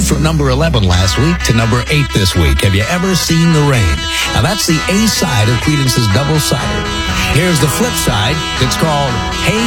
from number 11 last week to number 8 this week. Have you ever seen the rain? Now, that's the A side of Creedence's Double-Sided. Here's the flip side. It's called Hey